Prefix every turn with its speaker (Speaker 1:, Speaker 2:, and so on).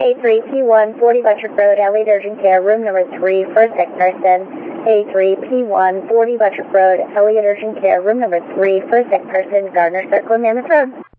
Speaker 1: A3P1 40 Buttrick Road, Elliott Urgent Care, room number 3 for a sick person. A3P1 40 Buttrick Road, Elliott Urgent Care, room number 3 for a sick person, Gardner Circle, Mammoth Road.